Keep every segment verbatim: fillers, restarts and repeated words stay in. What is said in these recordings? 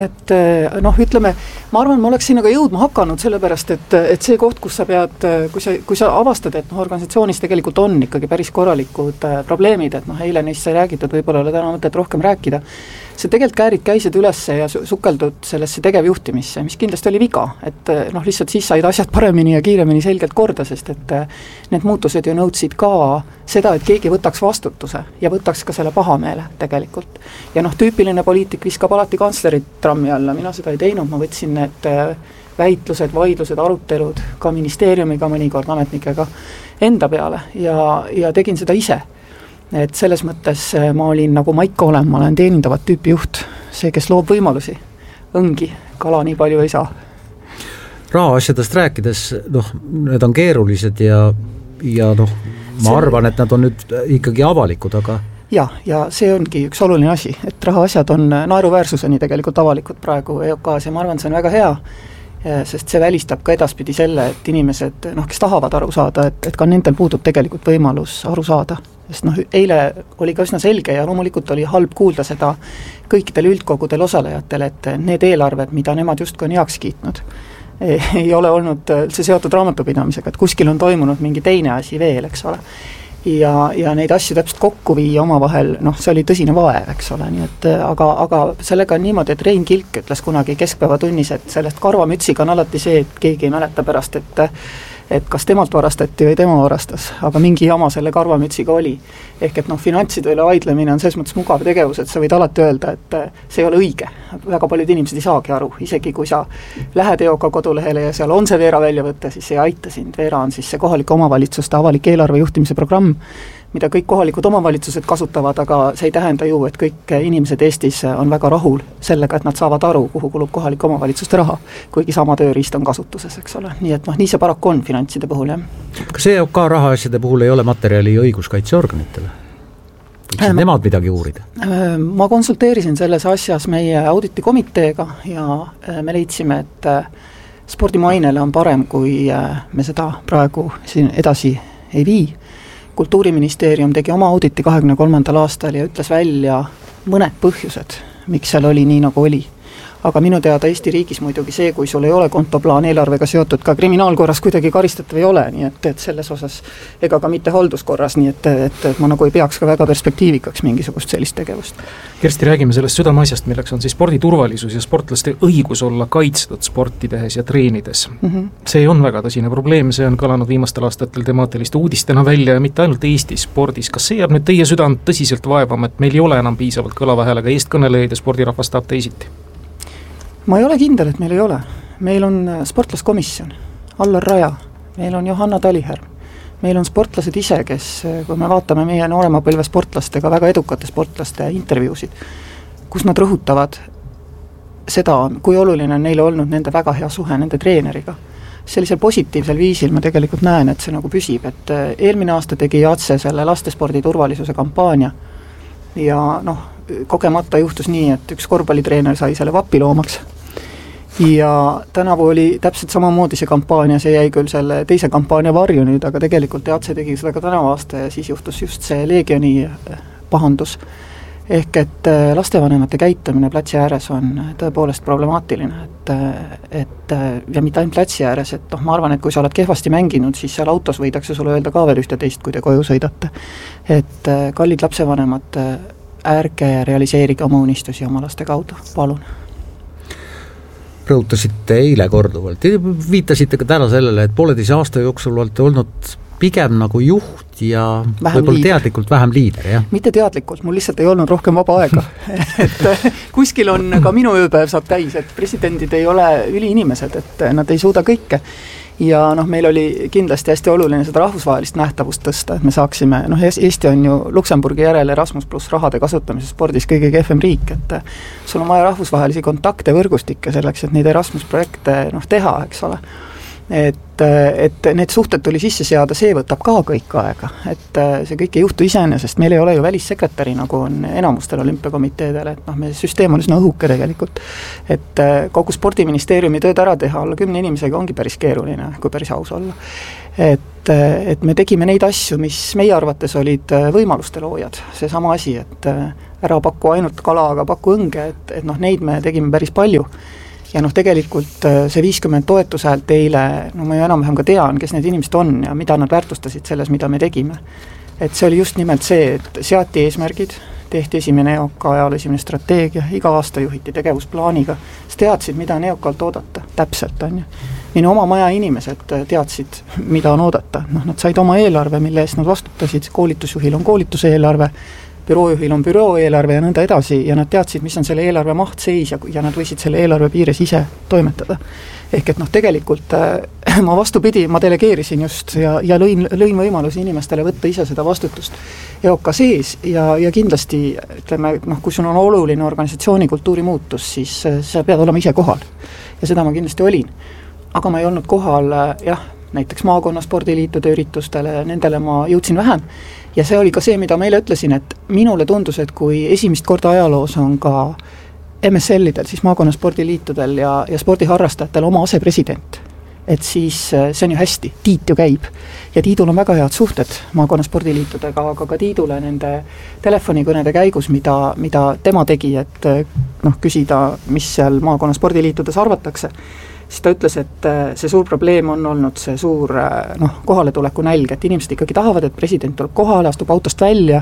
et noh, ütleme, ma arvan, ma oleks sinna ka jõudma hakanud, sellepärast, et, et see koht, kus sa pead, kui sa, kui sa avastad, et noh, organisatsioonis tegelikult on ikkagi päris korralikud probleemid, et noh, eile neist sai räägitud, võib-olla ole täna mõtet rohkem rääkida, see tegelikult käärid käised ülesse ja sukeldud sellesse tegevjuhtimisse, mis kindlasti oli viga, et noh, lihtsalt siis said asjad paremini ja kiiremini selgelt korda, sest et need muutused ju nõudsid ka seda, et keegi võtaks vastutuse ja võtaks ka selle pahameele tegelikult. Ja noh, tüüpiline poliitik viskab alati kantslerit trammi alla, mina seda ei teinud, ma võtsin need väitlused, vaidlused, arutelud ka ministeeriumiga, mõnikord ametnikega enda peale ja, ja tegin seda ise. Et selles mõttes ma olin nagu Maiko olen, ma olen teenindavat tüüpi juht, see, kes loob võimalusi, õngi, kala nii palju ei saa. Rahaasjadest rääkides, noh, need on keerulised ja, ja noh, ma see... arvan, et nad on nüüd ikkagi avalikud, aga ja, ja see ongi üks oluline asi, et rahaasjad on naeruväärsuseni tegelikult avalikud praegu E O K-s ja ma arvan, see on väga hea, sest see välistab ka edaspidi selle, et inimesed, noh, kes tahavad aru saada, et, et ka nendel puudub tegelikult võimalus aru saada. Sest noh, eile oli ka üsna selge ja loomulikult oli halb kuulda seda kõikidel üldkogudel osalejatel, et need eelarved, mida nemad justkui on heaks kiitnud, ei ole olnud see seotud raamatupidamisega, et kuskil on toimunud mingi teine asi veel, eks ole. Ja, ja neid asju täpselt kokku viia oma vahel, noh, see oli tõsine vaev, eks ole, nii et aga, aga sellega on niimoodi, et Rein Kilk ütles kunagi keskpäevatunnis, et sellest karvamütsiga on alati see, et keegi ei mäleta pärast, et et kas temalt varastati või tema varastas, aga mingi jama selle karvamütsiga oli. Ehk et noh, finantside üle vaidlemine on selles mõttes mugav tegevus, et sa võid alati öelda, et see ei ole õige. Väga paljud inimesed ei saagi aru, isegi kui sa lähed E O K kodulehele ja seal on see Veera väljavõte, siis ei aita sind. Veera on siis see kohalike omavalitsuste avalik eelarve juhtimise programm, mida kõik kohalikud omavalitsused kasutavad, aga see ei tähenda ju, et kõik inimesed Eestis on väga rahul sellega, et nad saavad aru, kuhu kulub kohalike omavalitsuste raha, kuigi sama tööriist on kasutuses, eks ole. Nii et noh, nii see paraku on finantside puhul, jah. Kas E O K rahaasjade puhul ei ole materjali õiguskaitseorganitele? Võiksid nemad midagi uurida? Ma konsulteerisin selles asjas meie auditikomiteega ja me leidsime, et spordimainele on parem, kui me seda praegu siin edasi ei vii. Kultuuriministeerium tegi oma auditi kahekümne kolmandal aastal ja ütles välja mõned põhjused, miks seal oli nii, nagu oli. Aga minu teada Eesti riigis muidugi see, kui sul ei ole kontoplaan eelarvega seotud, ka kriminaalkorras kuidagi karistatav ei ole, nii et, et selles osas ega ka mitte halduskorras, nii et, et, et ma nagu ei peaks ka väga perspektiivikaks mingisugust sellist tegevust. Kersti, räägime sellest südameasjast, milleks on siis sporditurvalisus ja sportlaste õigus olla kaitstud sporti tehes ja treenides. Mm -hmm. See on väga tõsine probleem, see on kõlanud viimastel aastatel temaatiliste uudistena välja ja mitte ainult Eesti spordis. Kas see jääb nüüd teie südant tõsiselt vaevama, et meil ei ole enam piisavalt kõlava häälega eestkõnelejaid ja spordirahvas tahab teisiti? Ma ei ole kindel, et meil ei ole. Meil on sportlaskomisjon, Allar Raja, meil on Johanna Taliherm, meil on sportlased ise, kes, kui me vaatame meie noorema põlve sportlastega, väga edukate sportlaste intervjuusid, kus nad rõhutavad seda, kui oluline on neile olnud nende väga hea suhe nende treeneriga. Sellisel positiivsel viisil ma tegelikult näen, et see nagu püsib, et eelmine aasta tegi A T S E selle lastespordi turvalisuse kampaania ja noh, kogemata juhtus nii, et üks korvpallitreener sai selle vapiloomaks ja tänavu oli täpselt samamoodi see kampaania, see jäi küll selle teise kampaania varju nüüd, aga tegelikult A T S E tegi seda ka tänavu aasta ja siis juhtus just see Leegioni pahandus. Ehk et lastevanemate käitumine platsi ääres on tõepoolest problemaatiline, et, et ja mitte ainult platsi ääres, et noh, ma arvan, et kui sa oled kehvasti mänginud, siis seal autos võidakse sulle öelda ka veel ühte teist, kui te koju sõidate. Et kallid lapsevanemad, ärge realiseerige oma unistusi oma laste kaudu, palun. Rõhutasite eile korduvalt, viitasite ka täna sellele, et pooleteise aasta jooksul olete olnud pigem nagu juht ja vähem võib-olla liider. Teadlikult vähem liider, jah? Mitte teadlikult, mul lihtsalt ei olnud rohkem vaba aega. et kuskil on ka minu ööpäev saab täis, et presidendid ei ole üliinimesed, et nad ei suuda kõike. Ja noh, meil oli kindlasti hästi oluline seda rahvusvahelist nähtavust tõsta, et me saaksime, noh, Eesti on ju Luksemburgi järel Erasmus pluss rahade kasutamise spordis kõige kehvem riik, et sul on vaja rahvusvahelisi kontakte, võrgustikke selleks, et neid Erasmus projekte noh, teha, eks ole. et, et need suhted tuli sisse seada, see võtab ka kõik aega, et see kõik ei juhtu iseenesest, meil ei ole ju välissekretäri, nagu on enamustel olümpiakomiteedel, et noh, meie süsteem on üsna õhuke tegelikult, et kogu spordiministeeriumi tööd ära teha alla kümne inimesega ongi päris keeruline, kui päris aus olla. Et, et me tegime neid asju, mis meie arvates olid võimaluste loojad, see sama asi, et ära paku ainult kala, aga paku õnge, et, et noh, neid me tegime päris palju. Ja noh, tegelikult see viiskümmend toetushäält eile, no ma ju enam-vähem ka tean, kes need inimesed on ja mida nad väärtustasid selles, mida me tegime. Et see oli just nimelt see, et seati eesmärgid, tehti esimene E O K ajal esimene strateegia, iga aasta juhiti tegevusplaaniga, siis teadsid, mida on E O K-lt oodata, täpselt on ju. Minu oma maja inimesed teadsid, mida on oodata, noh, nad said oma eelarve, mille eest nad vastutasid, koolitusjuhil on koolituse eelarve, büroojuhil on büroo eelarve ja nõnda edasi ja nad teadsid, mis on selle eelarve maht seis ja, ja nad võisid selle eelarve piires ise toimetada. Ehk et noh, tegelikult äh, ma vastupidi, ma delegeerisin just ja, ja lõin, lõin võimalusi inimestele võtta ise seda vastutust E O K sees ja, ja kindlasti ütleme, noh, kui sul on oluline organisatsiooni kultuuri muutus, siis äh, sa pead olema ise kohal ja seda ma kindlasti olin. Aga ma ei olnud kohal, jah, näiteks maakonnaspordiliitude üritustele, nendele ma jõudsin vähem. Ja see oli ka see, mida meile ütlesin, et minule tundus, et kui esimest korda ajaloos on ka M S L-idel, siis maakonnaspordiliitudel ja, ja spordiharrastajatel oma asepresident, et siis see on ju hästi, Tiit ju käib. Ja Tiidul on väga head suhted maakonnaspordiliitudega, aga ka Tiidule nende telefonikõnede käigus, mida, mida tema tegi, et noh, küsida, mis seal maakonnaspordiliitudes arvatakse, siis ta ütles, et see suur probleem on olnud see suur noh, kohaletuleku nälg, et inimesed ikkagi tahavad, et president tuleb kohale, astub autost välja,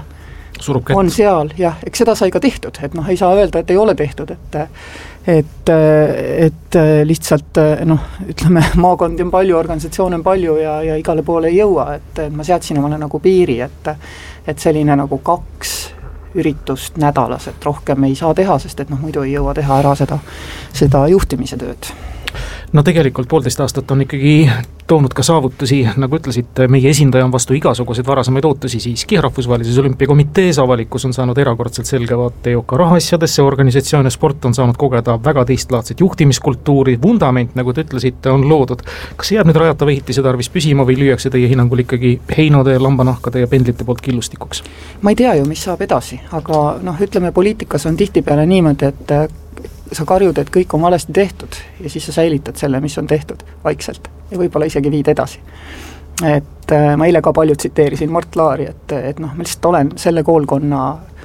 on seal, jah, eks seda sai ka tehtud, et noh, ei saa öelda, et ei ole tehtud, et et, et lihtsalt noh, ütleme, maakondi on palju, organisatsioone on palju ja, ja igale poole ei jõua, et ma seadsin omale nagu piiri, et, et selline nagu kaks üritust nädalas, et rohkem ei saa teha, sest et noh, muidu ei jõua teha ära seda, seda juhtimise tööd. No tegelikult poolteist aastat on ikkagi toonud ka saavutusi, nagu ütlesid, meie esindaja on vastu igasugused varasemaid ootusi siiski, rahvusvahelises olümpiakomitees avalikkus on saanud erakordselt selge vaate E O K rahaasjadesse, organisatsioon ja sport on saanud kogeda väga teistlaadset juhtimiskultuuri, vundament, nagu te ütlesite, on loodud. Kas jääb nüüd rajata ehitise tarvis püsima või lüüakse teie hinnangul ikkagi heinode, lambanahkade ja pendlite poolt killustikuks? Ma ei tea ju, mis saab edasi, aga noh, ütleme, poliitikas on tihtipeale niimoodi, et sa karjud, et kõik on valesti tehtud ja siis sa säilitad selle, mis on tehtud vaikselt ja võib-olla isegi viid edasi. Et äh, ma eile ka palju tsiteerisin Mart Laari, et, et noh, ma lihtsalt olen selle koolkonna,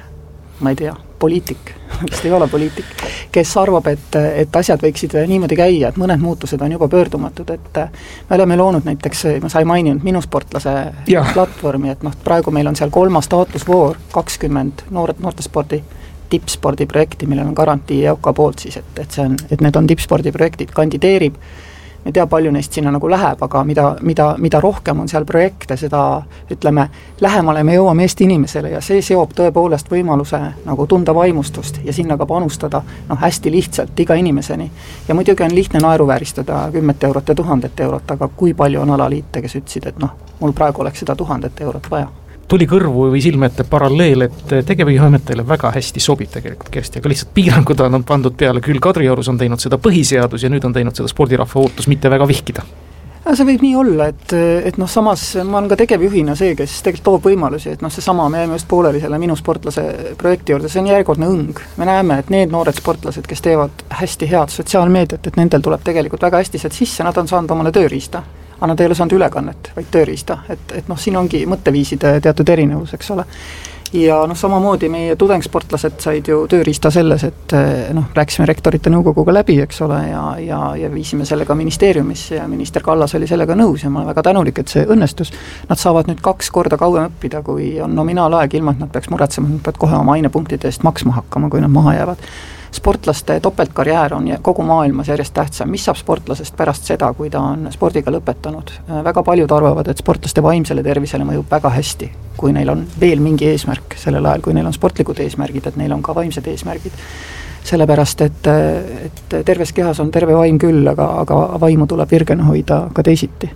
ma ei tea, poliitik, vist ei ole poliitik, kes arvab, et, et asjad võiksid niimoodi käia, et mõned muutused on juba pöördumatud, et me oleme loonud näiteks, ma sai maininud minu sportlase ja. platvormi, et noh, praegu meil on seal kolmas taotlusvoor, kakskümmend noored noortespordi tippspordiprojekti, millel on garantii E O K poolt siis, et, et, see on, et need on tippspordiprojektid, kandideerib, me tea, palju neist sinna nagu läheb, aga mida, mida, mida rohkem on seal projekte, seda ütleme, lähemale me jõuame Eesti inimesele ja see seob tõepoolest võimaluse nagu tunda vaimustust ja sinna ka panustada noh, hästi lihtsalt iga inimeseni. Ja muidugi on lihtne naeruvääristada kümmet eurot ja tuhandet eurot, aga kui palju on alaliite, kes ütlesid, et noh, mul praegu oleks seda tuhandet eurot vaja. Tuli kõrvu või silme ette paralleel, et tegevjuhatajaile väga hästi sobib tegelikult Kersti, aga lihtsalt piirangud on pandud peale, küll Kadriorus on teinud seda põhiseadus ja nüüd on teinud seda spordirahva ootus mitte väga vihkida. See võib nii olla, et, et noh, samas ma olen ka tegevjuhina see, kes tegelikult toob võimalusi, et noh, see sama, me jäime just pooleli selle minu sportlase projekti juurde, see on järjekordne õng. Me näeme, et need noored sportlased, kes teevad hästi head sotsiaalmeediat, et nendel tuleb tegelikult väga hästi sealt sisse, nad on saanud omale tööriista. Aga nad ei ole saanud ülekannet, vaid tööriista, et, et noh, siin ongi mõtteviiside teatud erinevus, eks ole. Ja noh, samamoodi meie tudengsportlased said ju tööriista selles, et noh, rääkisime rektorite nõukoguga läbi, eks ole, ja, ja, ja viisime sellega ministeeriumisse ja minister Kallas oli sellega nõus ja ma olen väga tänulik, et see õnnestus. Nad saavad nüüd kaks korda kauem õppida, kui on nominaalaeg, ilma et nad peaks muretsema, nad peavad kohe oma ainepunktide eest maksma hakkama, kui nad maha jäävad. Sportlaste topeltkarjäär on kogu maailmas järjest tähtsam, mis saab sportlasest pärast seda, kui ta on spordiga lõpetanud. Väga paljud arvavad, et sportlaste vaimsele tervisele mõjub väga hästi, kui neil on veel mingi eesmärk sellel ajal, kui neil on sportlikud eesmärgid, et neil on ka vaimsed eesmärgid. Sellepärast, et, et terves kehas on terve vaim küll, aga, aga vaimu tuleb virgena hoida ka teisiti.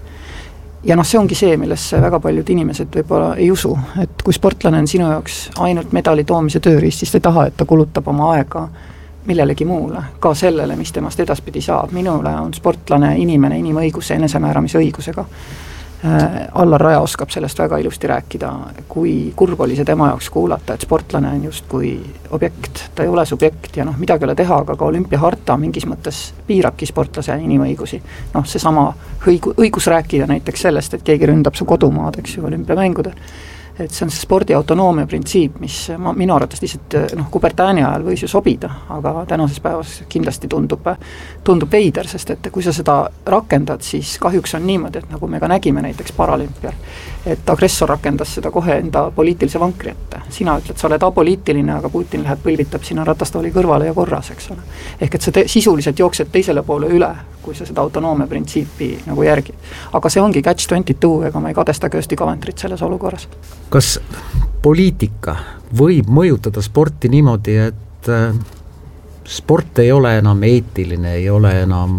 Ja noh, see ongi see, millesse väga paljud inimesed võib-olla ei usu, et kui sportlane on sinu jaoks ainult medali toomise tööriist, siis ta ei taha, et ta kulutab oma aega millelegi muule, ka sellele, mis temast edaspidi saab. Minule on sportlane inimene inimõiguse, enesemääramise õigusega. Allar Raja oskab sellest väga ilusti rääkida, kui kurb oli see tema jaoks kuulata, et sportlane on just kui objekt, ta ei ole subjekt ja noh, midagi ei ole teha, aga ka olümpiaharta mingis mõttes piirabki sportlase inimõigusi. Noh, see sama õigu, õigus rääkida näiteks sellest, et keegi ründab su kodumaad, eks ju, olümpiamängudel. Et see on see spordi autonoomia printsiip, mis ma, minu arvates lihtsalt noh, pubertääni ajal võis ju sobida, aga tänases päevas kindlasti tundub, tundub veider, sest et kui sa seda rakendad, siis kahjuks on niimoodi, et nagu me ka nägime näiteks paralümpial, et agressor rakendas seda kohe enda poliitilise vankri ette. Sina ütled, sa oled apoliitiline, aga Putin läheb põlvitab sina ratastooli kõrvale ja korras, eks ole. Ehk et sa te, sisuliselt jooksed teisele poole üle, kui sa seda autonoomia printsiipi nagu järgid. Aga see ongi catch twenty two, ega ma ei kadesta Kirsti Coventryt selles olukorras. Kas poliitika võib mõjutada sporti niimoodi, et sport ei ole enam eetiline, ei ole enam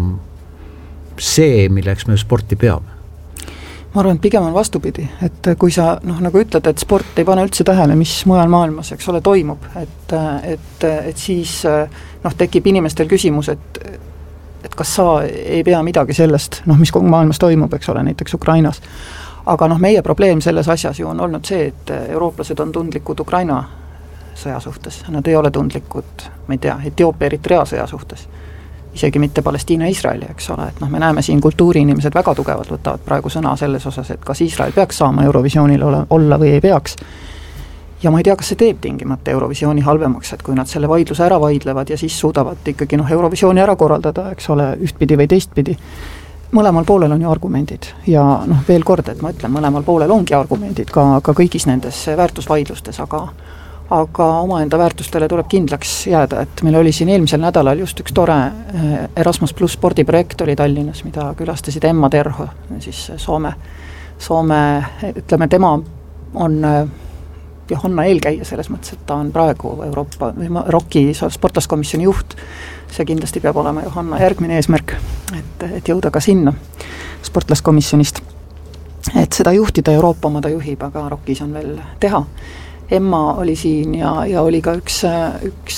see, milleks me sporti peame? Ma arvan, et pigem on vastupidi, et kui sa noh, nagu ütled, et sport ei pane üldse tähele, mis mujal maailmas, eks ole, toimub, et, et, et siis noh, tekib inimestel küsimus, et, et kas sa ei pea midagi sellest, noh, mis kogu maailmas toimub, eks ole, näiteks Ukrainas. Aga noh, meie probleem selles asjas ju on olnud see, et eurooplased on tundlikud Ukraina sõja suhtes. Nad ei ole tundlikud, ma ei tea, Etioopia Eritrea sõja suhtes. Isegi mitte Palestiina Iisraeli, eks ole. Et noh, me näeme siin kultuuriinimesed väga tugevalt võtavad praegu sõna selles osas, et kas Iisrael peaks saama Eurovisioonil olla või ei peaks. Ja ma ei tea, kas see teeb tingimata Eurovisiooni halvemaks, et kui nad selle vaidluse ära vaidlevad ja siis suudavad ikkagi noh, Eurovisiooni ära korraldada, eks ole, ühtpidi või teistpidi. Mõlemal poolel on ju argumendid ja noh, veel kord, et ma ütlen, mõlemal poolel ongi argumendid ka, ka kõigis nendes väärtusvaidlustes, aga, aga omaenda väärtustele tuleb kindlaks jääda, et meil oli siin eelmisel nädalal just üks tore Erasmus plus spordiprojekt oli Tallinnas, mida külastasid Emma Terho, siis Soome, Soome, ütleme, tema on Johanna eelkäija selles mõttes, et ta on praegu Euroopa või Rocki sportlaskomisjoni juht. See kindlasti peab olema Johanna järgmine eesmärk, et, et jõuda ka sinna sportlaskomisjonist. Et seda juhtida Euroopa oma ta juhib, aga Rockis on veel teha. Emma oli siin ja, ja oli ka üks, üks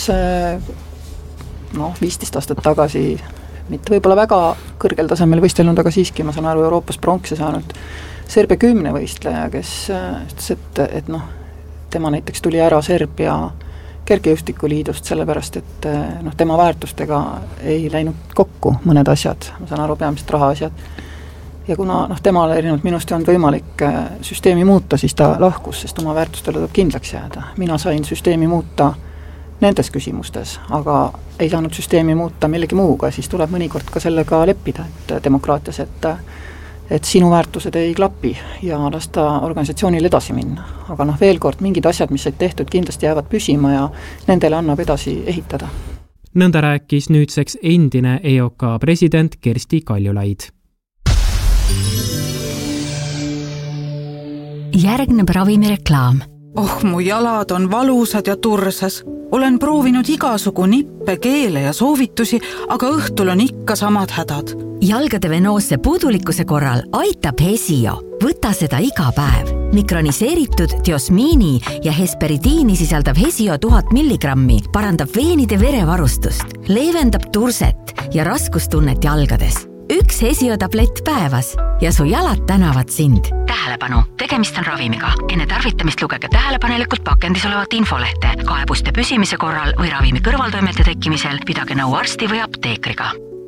noh, viisteist aastat tagasi, mitte võib-olla väga kõrgel tasemel võistelnud, aga siiski, ma saan aru, Euroopas pronksi saanud Serbia kümne võistleja, kes ütles, et, et noh, tema näiteks tuli ära Serbia kergejõustikuliidust, sellepärast, et noh, tema väärtustega ei läinud kokku mõned asjad, ma saan aru, peamiselt raha asjad. Ja kuna noh, temal erinevalt minust ei olnud võimalik süsteemi muuta, siis ta lahkus, sest oma väärtustele tuleb kindlaks jääda. Mina sain süsteemi muuta nendes küsimustes, aga ei saanud süsteemi muuta millegi muuga, siis tuleb mõnikord ka sellega leppida, et demokraatias, et et sinu väärtused ei klapi ja lasta organisatsioonil edasi minna. Aga noh, veel kord, mingid asjad, mis said tehtud, kindlasti jäävad püsima ja nendele annab edasi ehitada. Nõnda rääkis nüüdseks endine E O K president Kersti Kaljulaid. Järgneb ravimireklaam. Oh, mu jalad on valusad ja tursas. Olen proovinud igasugu nippe, keele ja soovitusi, aga õhtul on ikka samad hädad. Jalgade venoosse puudulikkuse korral aitab Hesio. Võta seda iga päev. Mikroniseeritud diosmiini ja hesperidiini sisaldav Hesio tuhat milligrammi parandab veenide verevarustust, leevendab turset ja raskustunnet jalgades. Üks Hesio tablett päevas ja su jalad tänavad sind. Tähelepanu, tegemist on ravimiga. Enne tarvitamist lugege tähelepanelikult pakendis olevat infolehte. Kaebuste püsimise korral või ravimi kõrvaltoimete tekkimisel pidage nõu arsti või apteekriga.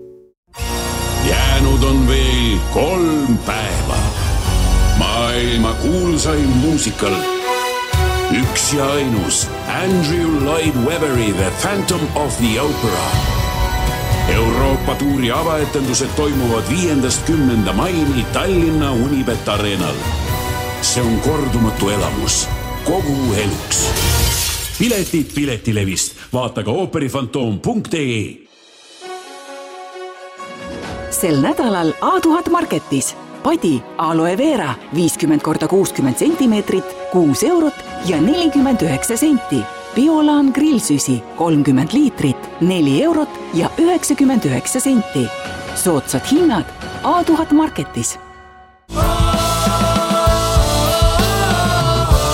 Jäänud on veel kolm päeva. Maailma kuulsaim muusikal. Üks ja ainus Andrew Lloyd Webberi The Phantom of the Opera. Euroopa tuuri avaetendused toimuvad viiendast kümnenda maini Tallinna Unibet Arenal. See on kordumatu elamus, kogu eluks. Piletid Piletilevist. Vaata ka ooperifantoom punkt ee. Sel nädalal A tuhat Marketis. Padi aloe vera viiskümmend korda kuuskümmend sentimeetrit, kuus eurot ja nelikümmend üheksa senti. Biolaan grillsüsi kolmkümmend liitrit, neli eurot ja üheksakümmend üheksa senti. Soodsad hinnad A tuhat Marketis.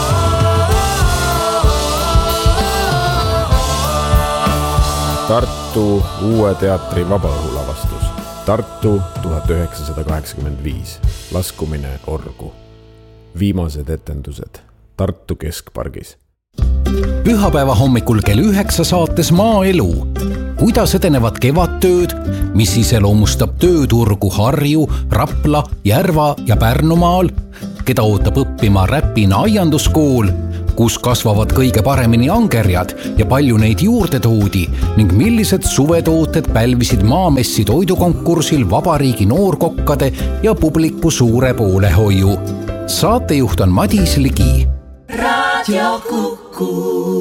Tartu Tartu Uue teatri vabaõhulavastus. Tartu tuhat üheksasada kaheksakümmend viis. Laskumine orgu. Viimased etendused Tartu Keskpargis. Pühapäeva hommikul kell üheksa saates Maaelu. Kuidas edenevad kevadtööd, mis iseloomustab tööturgu Harju, Rapla, Järva ja Pärnumaal, keda ootab õppima Räpina aianduskool, kus kasvavad kõige paremini angerjad ja palju neid juurde toodi ning millised suvetooted pälvisid Maamessi toidukonkursil vabariigi noorkokkade ja publiku suure poolehoiu. Saatejuht on Madis Ligi. Radio Kuku.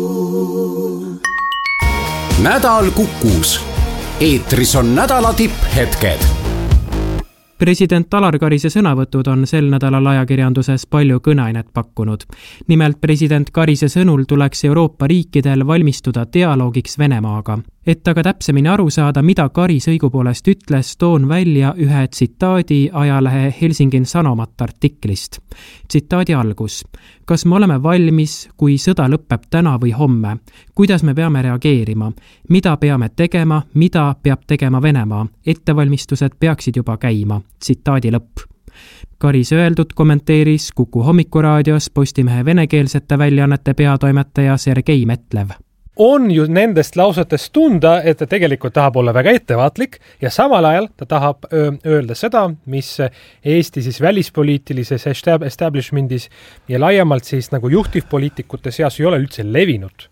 Nädal Kukus. Eetris on nädala tipphetked. President Alar Karise sõnavõtud on sel nädalal ajakirjanduses palju kõneainet pakkunud. Nimelt president Karise sõnul tuleks Euroopa riikidel valmistuda dialoogiks Venemaaga. Et aga täpsemini aru saada, mida Karis õigupoolest ütles, toon välja ühe tsitaadi ajalehe Helsingin Sanomat artiklist. Tsitaadi algus. Kas me oleme valmis, kui sõda lõpeb täna või homme? Kuidas me peame reageerima? Mida peame tegema? Mida peab tegema Venemaa? Ettevalmistused peaksid juba käima. Tsitaadi lõpp. Karis öeldud kommenteeris Kuku hommikuraadios Postimehe venekeelsete väljaannete peatoimetaja Sergei Metlev. On ju nendest lausetest tunda, et ta tegelikult tahab olla väga ettevaatlik ja samal ajal ta tahab öelda seda, mis Eesti siis välispoliitilises establishmentis ja laiemalt siis nagu juhtivpoliitikute seas ei ole üldse levinud.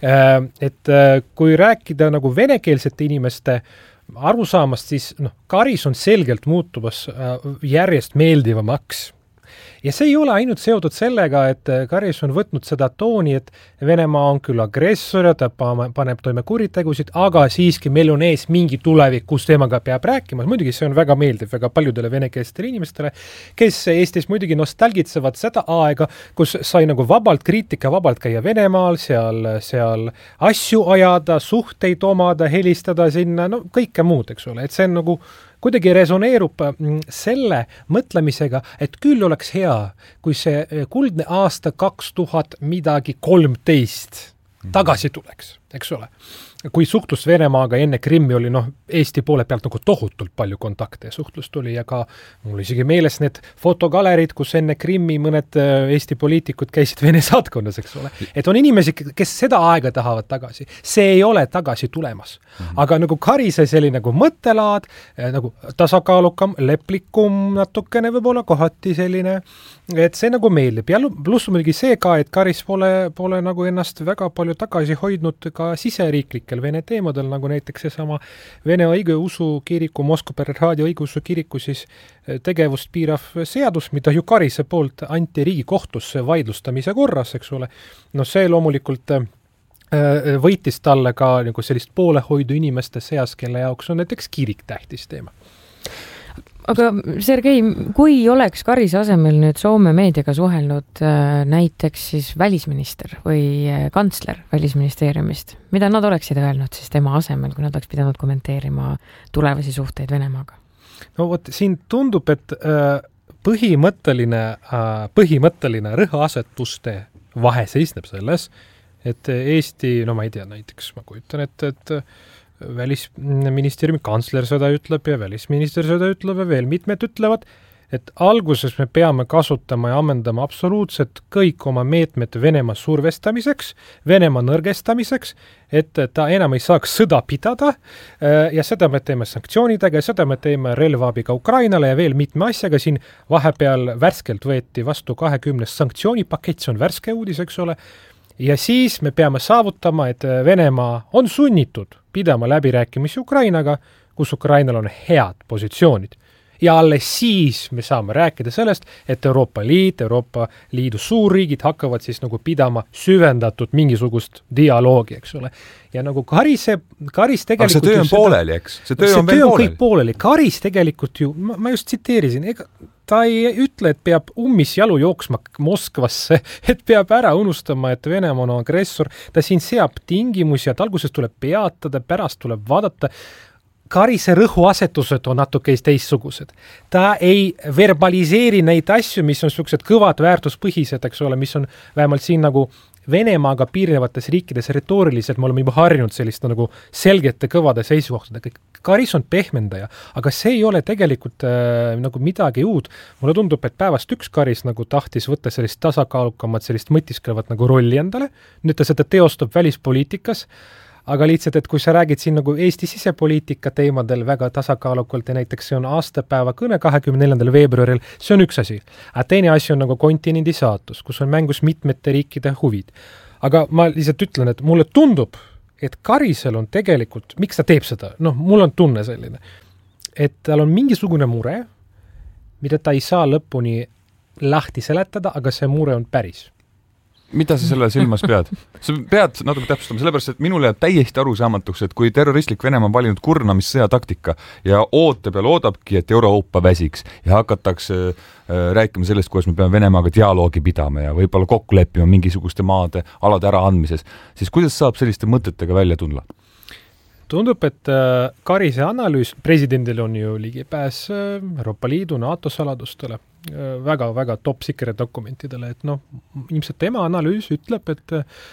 Et kui rääkida nagu venekeelsete inimeste arusaamast, siis noh, Karis on selgelt muutumas järjest meeldivamaks. Ja see ei ole ainult seotud sellega, et Karis on võtnud seda tooni, et Venemaa on küll agressor ja ta paneb toime kuritegusid, aga siiski meil on ees mingi tulevik, kus temaga peab rääkima. Muidugi see on väga meeldiv väga paljudele venekeelsetele inimestele, kes Eestis muidugi nostalgitsevad seda aega, kus sai nagu vabalt kriitika, vabalt käia Venemaal, seal, seal asju ajada, suhteid omada, helistada sinna, no kõike muud, eks ole. Et see on nagu kuidagi resoneerub selle mõtlemisega, et küll oleks hea, kui see kuldne aasta kaks tuhat midagi kolmteist tagasi tuleks, eks ole. Kui suhtlus Venemaaga enne Krimmi oli noh, Eesti poole pealt nagu tohutult palju kontakte ja suhtlust oli ja ka mul isegi meeles need fotogalerid, kus enne Krimmi mõned Eesti poliitikud käisid Vene saatkonnas, eks ole. Et on inimesi, kes seda aega tahavad tagasi. See ei ole tagasi tulemas. Mm-hmm. Aga nagu Karise selline nagu mõttelaad, nagu tasakaalukam, leplikum, natukene võib-olla kohati selline, et see nagu meeldib. Ja pluss muidugi see ka, et Karis pole, pole nagu ennast väga palju tagasi hoidnud ka siseriiklikel Vene teemadel, nagu näiteks seesama Vene õigeusu kiriku, Moskva Patriarhaadi õigeusu kiriku siis tegevust piirav seadus, mida ju Karise poolt anti Riigikohtusse vaidlustamise korras, eks ole. No see loomulikult võitis talle ka nagu sellist poolehoidu inimeste seas, kelle jaoks on näiteks kirik tähtis teema. Aga Sergei, kui oleks Karise asemel nüüd Soome meediaga suhelnud näiteks siis välisminister või kantsler välisministeeriumist, mida nad oleksid öelnud siis tema asemel, kui nad oleks pidanud kommenteerima tulevasi suhteid Venemaaga? No vot, siin tundub, et põhimõtteline, põhimõtteline rõhuasetuste vahe seisneb selles, et Eesti, no ma ei tea, näiteks ma kujutan, et, et välisministeeriumi kantsler seda ütleb ja välisminister seda ütleb ja veel mitmed ütlevad, et alguses me peame kasutama ja ammendama absoluutselt kõik oma meetmed Venemaa survestamiseks, Venemaa nõrgestamiseks, et ta enam ei saaks sõda pidada ja seda me teeme sanktsioonidega ja seda me teeme relvaabiga Ukrainale ja veel mitme asjaga. Siin vahepeal värskelt võeti vastu kahekümnes sanktsioonipakett, see on värske uudis, eks ole. Ja siis me peame saavutama, et Venemaa on sunnitud pidama läbirääkimisi Ukrainaga, kus Ukrainal on head positsioonid. Ja alles siis me saame rääkida sellest, et Euroopa Liit, Euroopa Liidu suurriigid hakkavad siis nagu pidama süvendatud mingisugust dialoogi, eks ole. Ja nagu Karise, Karis tegelikult... Aga see töö on pooleli, eks? See töö on veel pooleli. Kõik pooleli. Karis tegelikult ju, ma, ma just tsiteerisin, ega ta ei ütle, et peab ummis jalu jooksma Moskvasse, et peab ära unustama, et Venemaa on agressor. Ta siin seab tingimusi, et alguses tuleb peatada, pärast tuleb vaadata. Karise rõhuasetused on natuke teistsugused. Ta ei verbaliseeri neid asju, mis on sellised kõvad väärtuspõhised, eks ole, mis on vähemalt siin nagu Venemaaga piirnevates riikides retooriliselt me oleme juba harjunud sellist nagu selgete kõvade seisukohtadega. Karis on pehmendaja, aga see ei ole tegelikult äh, nagu midagi uud. Mulle tundub, et päevast üks Karis nagu tahtis võtta sellist tasakaalukamat, sellist mõtisklevat nagu rolli endale. Nüüd ta seda teostab välispoliitikas, aga lihtsalt, et kui sa räägid siin nagu Eesti sisepoliitika teemadel väga tasakaalukalt ja näiteks see on aastapäeva kõne kahekümne neljandal veebruaril, see on üks asi. Aga teine asi on nagu kontinendi saatus, kus on mängus mitmete riikide huvid. Aga ma lihtsalt ütlen, et mulle tundub, et Karisel on tegelikult, miks ta teeb seda? Noh, mul on tunne selline, et tal on mingisugune mure, mida ta ei saa lõpuni lahti seletada, aga see mure on päris. Mida sa selle silmas pead? Sa pead natuke täpsustama, sellepärast, et minule jääb täiesti arusaamatuks, et kui terroristlik Venemaa on valinud kurnamissõja taktika ja ootab ja loodabki, et Euroopa väsiks ja hakatakse äh, rääkima sellest, kuidas me peame Venemaaga dialoogi pidama ja võib-olla kokku leppima mingisuguste maade alade äraandmises, siis kuidas saab selliste mõtetega välja tulla? Tundub, et äh, Karise analüüs, presidendil on ju ligipääs äh, Euroopa Liidu, NATO saladustele, väga-väga top secret dokumentidele, et noh, ilmselt tema analüüs ütleb, et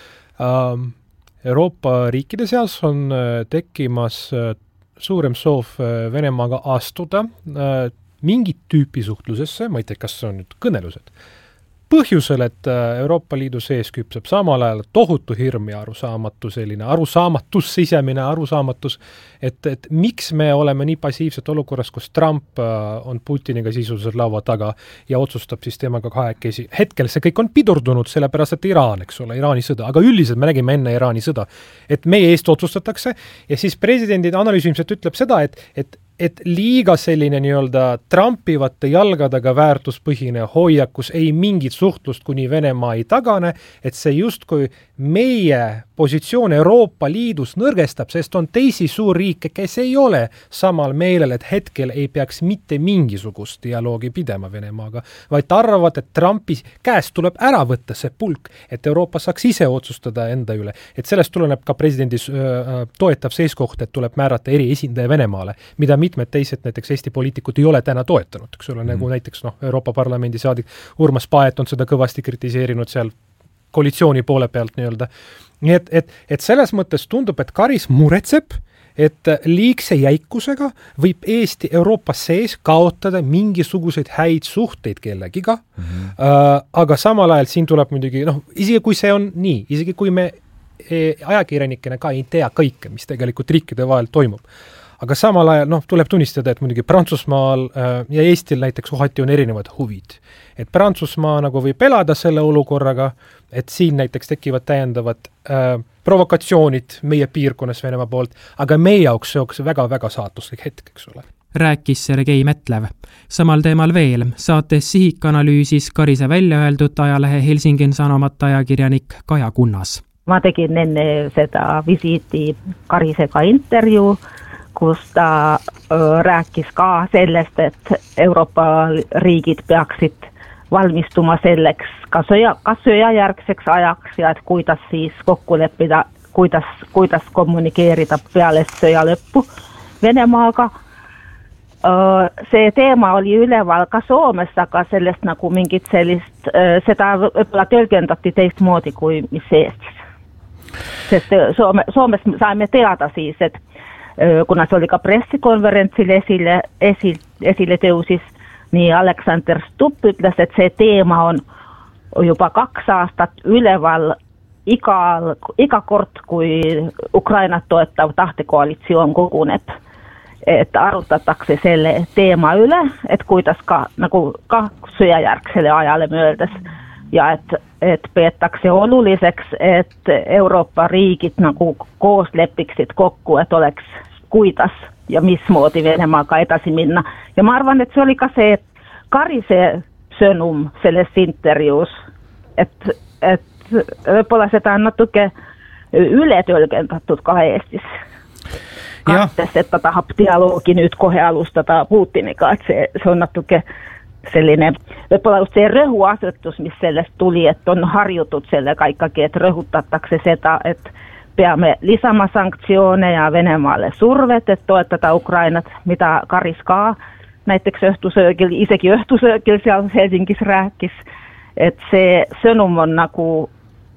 äh, Euroopa riikide seas on äh, tekkimas äh, suurem soov äh, Venemaaga astuda äh, mingit tüüpi suhtlusesse, ma ei tea, kas see on nüüd kõnelused, põhjusel, et Euroopa Liidu sees küpseb samal ajal tohutu hirm ja arusaamatu selline, arusaamatus, sisemine arusaamatus, et, et miks me oleme nii passiivselt olukorras, kus Trump on Putiniga sisuliselt laua taga ja otsustab siis temaga kahekesi. Hetkel see kõik on pidurdunud, sellepärast, et Iraan, eks ole, Iraani sõda, aga üldiselt me nägime enne Iraani sõda, et meie eest otsustatakse ja siis presidendid analüüsimselt ütleb seda, et, et et liiga selline nii-öelda trampivate jalgadega väärtuspõhine hoiakus ei mingit suhtlust, kuni Venemaa ei tagane, et see justkui meie positsioon Euroopa Liidus nõrgestab, sest on teisi suurriike, kes ei ole samal meelel, et hetkel ei peaks mitte mingisugust dialoogi pidema Venemaaga, vaid arvavad, et Trumpi käest tuleb ära võtta see pulk, et Euroopa saaks ise otsustada enda üle. Et sellest tuleneb ka presidendis öö, toetav seeskoht, et tuleb määrata eri esindaja Venemaale, mida mitmed teised näiteks Eesti poliitikud ei ole täna toetanud, eks ole, mm. nagu näiteks noh, Euroopa Parlamendi saadik Urmas Paet on seda kõvasti kritiseerinud seal koalitsiooni poole pealt nii-öelda. Nii et, et, et selles mõttes tundub, et Karis muretseb, et liigse jäikusega võib Eesti Euroopas sees kaotada mingisuguseid häid suhteid kellegiga, mm-hmm. äh, aga samal ajal siin tuleb muidugi, noh, isegi kui see on nii, isegi kui me e, ajakirjanikena ka ei tea kõike, mis tegelikult riikide vahel toimub, aga samal ajal noh, tuleb tunnistada, et muidugi Prantsusmaal äh, ja Eestil näiteks kohati on erinevad huvid. Et Prantsusmaa nagu võib elada selle olukorraga, et siin näiteks tekivad täiendavad äh, provokatsioonid meie piirkonnas Venemaa poolt, aga meie jaoks see oleks väga-väga saatuslik hetk, eks ole. Rääkis Sergei Metlev. Samal teemal veel, saates Sihik analüüsis Karise välja öeldud ajalehe Helsingin Sanomat ajakirjanik Kaja Kunnas. Ma tegin enne seda visiiti Karisega intervjuu, kus ta öö, rääkis ka sellest, et Euroopa riigid peaksid valmistuma selleks ka sõja, ka sõjajärgseks ajaks ja et kuidas siis kokku leppida, kuidas, kuidas kommunikeerida peale sõja lõppu Venemaaga. See teema oli üleval ka Soomes, aga sellest nagu mingit sellist, seda võib-olla tõlgendati teistmoodi kui mis Eestis. Sest Soome, Soomes saime teada siis, et kuna see oli ka pressikonverentsil esile, esile, esile tõusis, nii Aleksander Stubb ütles, et see teema on juba kaks aastat üleval igal, iga kord, kui Ukrainat toetav tahtekoalitsioon koguneb. Et arutatakse selle teema üle, et kuidas ka, nagu ka sõjajärgsele ajale möödas ja et, et peetakse oluliseks, et Euroopa riigid nagu koos lepiksid kokku, et oleks kuidas ja mismoodi Venemaaga edasi minna. Ja ma arvan, et see oli ka see Karise sõnum selles intervjuus, et, et võib-olla seda on natuke ületõlgendatud ka Eestis. Kartes, et ta tahab dialoogi nüüd kohe alustada Putiniga, et see, see on natuke selline, võib-olla just see rõhuasetus, mis sellest tuli, et on harjutud sellega ikkagi, et rõhutatakse seda, et peame lisama sanktsioone ja Venemaale survet, et toetada Ukrainat, mida Karis ka näiteks õhtusöögil, isegi õhtusöögil seal Helsingis rääkis, et see sõnum on nagu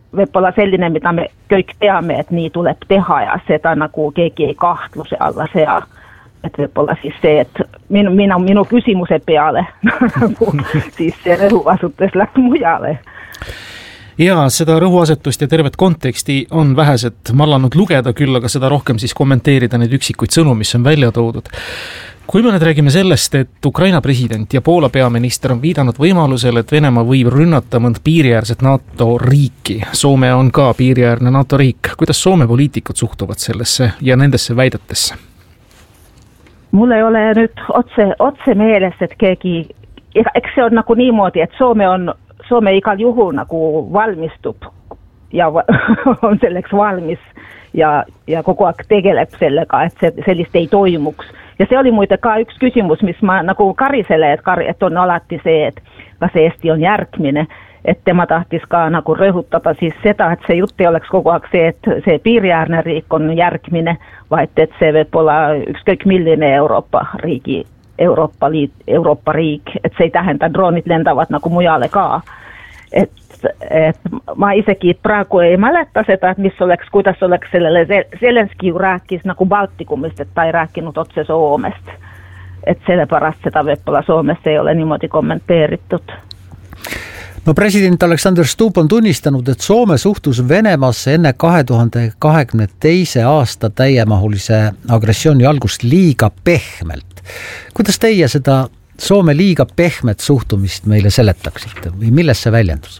võib-olla selline, mida me kõik teame, et nii tuleb teha ja seda nagu keegi ei kahtluse alla sea. Et võib-olla siis see, et minu, minu, minu küsimuse peale nagu siis see rõhuasutus läks mujale. Ja seda rõhuasetust ja tervet konteksti on vähesed mallanud lugeda küll, aga seda rohkem siis kommenteerida neid üksikuid sõnu, mis on välja toodud. Kui me nüüd räägime sellest, et Ukraina president ja Poola peaminister on viidanud võimalusele, et Venemaa võib rünnata mõnd piiriäärset NATO riiki. Soome on ka piiriäärne NATO riik. Kuidas Soome poliitikud suhtuvad sellesse ja nendesse väidetesse? Mul ei ole nüüd otse, otse meeles, et keegi, eks see on nagu niimoodi, et Soome on, Soome igal juhul nagu valmistub ja on selleks valmis ja, ja kogu aeg tegeleb sellega, et see, sellist ei toimuks. Ja see oli muide ka üks küsimus, mis ma nagu Karisele, et, Kar, et on alati see, et kas Eesti on järgmine, et tema tahtis ka nagu rõhutada siis seda, et see jutt ei oleks kogu aeg see, et see piiriäärne riik on järgmine, vaid et see võib olla ükskõik milline Euroopa riigi, Euroopa, liit, Euroopa riik, et see ei tähenda, droonid lendavad nagu mujale ka. Et, et ma isegi praegu ei mäleta seda, et mis oleks, kuidas oleks sellele, Zelenski ju rääkis nagu Baltikumist, et ta ei rääkinud otse Soomest. Et sellepärast seda võib-olla Soomes ei ole niimoodi kommenteeritud. No president Alexander Stubb on tunnistanud, et Soome suhtus Venemaasse enne kahe tuhande kahekümne teise aasta täiemahulise agressiooni algust liiga pehmelt. Kuidas teie seda Soome liiga pehmet suhtumist meile seletaksite või milles see väljendus?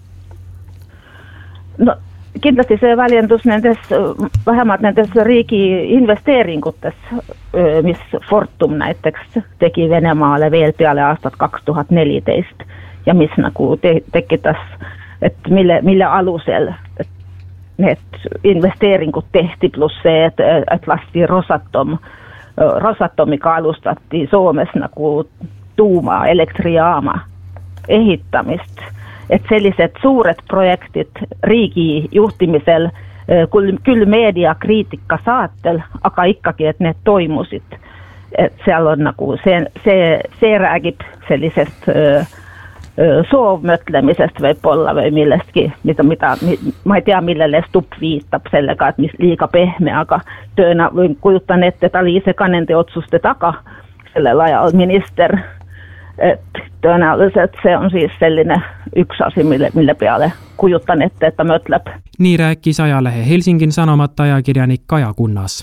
No kindlasti see väljendus nendes, vähemalt nendes riigi investeeringutes, mis Fortum näiteks tegi Venemaale veel peale aastat kaks tuhat neliteist ja mis nagu te- tekitas, et mille, mille alusel et need investeeringud tehti pluss see, et, et lasti Rosatom, Rosatomiga alustati Soomes nagu tuuma elektrijaama ehitamist. Et sellised suured projektid riigi juhtimisel, küll, küll meediakriitika saatel, aga ikkagi, et need toimusid. Et seal on nagu, see, see, see räägib sellisest öö, soovmõtlemisest võib-olla või millestki, mida, mida, ma ei tea, millele Stubb viitab sellega, et mis liiga pehme, aga tööna, või kujutan ette, ta oli ise ka nende otsuste taga, sellel ajal minister, et tõenäoliselt see on siis selline üks asi, mille, mille peale kujutan ette, et ta mõtleb. Nii rääkis ajalehe Helsingin Sanomat ajakirjanik Kaja Kunnas.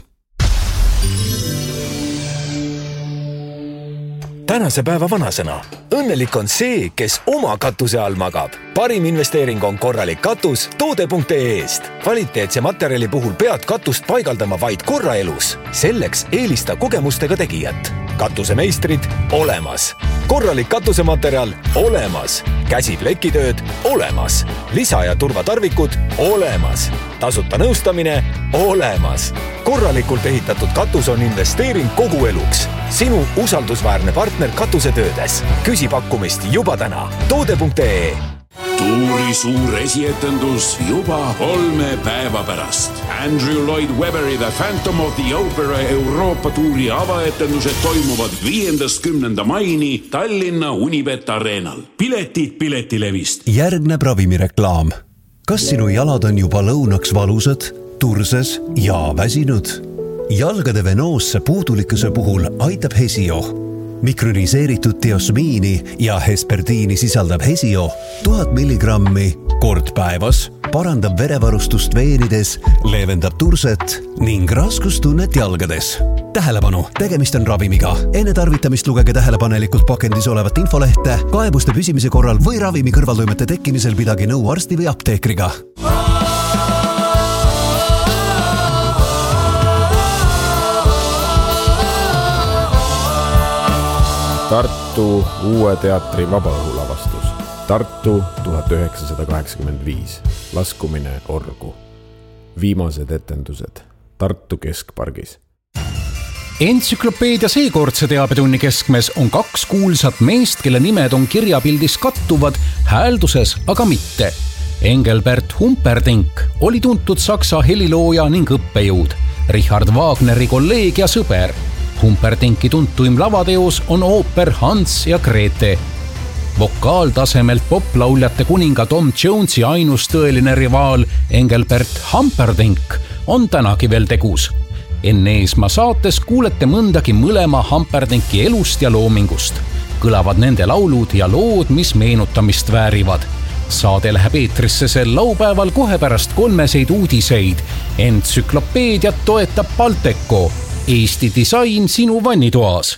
Tänase päeva vanasõna. Õnnelik on see, kes oma katuse all magab. Parim investeering on korralik katus toode punkt ee-st. Kvaliteetse materjali puhul pead katust paigaldama vaid korra elus. Selleks eelista kogemustega tegijat. Katusemeistrid olemas. Korralik katusematerjal olemas. Käsiplekitööd olemas. Lisa- ja turvatarvikud olemas. Tasuta nõustamine olemas. Korralikult ehitatud katus on investeering kogu eluks. Sinu usaldusväärne partner katusetöödes. Küsi pakkumist juba täna. toode punkt ee. Tuuri suur esietendus juba kolme päeva pärast. Andrew Lloyd Webberi The Phantom of the Opera Euroopa tuuri avaetendused toimuvad viiendast kümnenda maini Tallinna Unibet Arenal. Piletid Piletilevist. Järgneb ravimireklaam. Kas sinu jalad on juba lõunaks valusad, turses ja väsinud? Jalgade venoosse puudulikkuse puhul aitab Hesio. Mikroniseeritud diosmiini ja hespertiini sisaldab Hesio tuhat milligrammi kord päevas, parandab verevarustust veenides, leevendab turset ning raskustunnet jalgades. Tähelepanu, tegemist on ravimiga. Enne tarvitamist lugege tähelepanelikult pakendis olevat infolehte, kaebuste püsimise korral või ravimi kõrvaltoimete tekkimisel pidage nõu arsti või apteekriga. Tartu Uue teatri vabaõhulavastus. Tartu tuhat üheksasada kaheksakümmend viis. Laskumine orgu. Viimased etendused Tartu Keskpargis. Entsüklopeedia seekordse teabetunni keskmes on kaks kuulsat meest, kelle nimed on kirjapildis kattuvad, häälduses aga mitte. Engelbert Humperdinck oli tuntud saksa helilooja ning õppejõud, Richard Wagneri kolleeg ja sõber. Humperdinki tuntuim lavateos on ooper Hans ja Grete. vokaaltasemelt poplauljate kuninga Tom Jonesi ainus tõeline rivaal Engelbert Humperdinck on tänagi veel tegus. Enne Eesmaa saates kuulete mõndagi mõlema Humperdinki elust ja loomingust. Kõlavad nende laulud ja lood, mis meenutamist väärivad. Saade läheb eetrisse sel laupäeval kohe pärast kolmeseid uudiseid. Entsüklopeediat toetab Balteco. Eesti disain sinu vannitoas.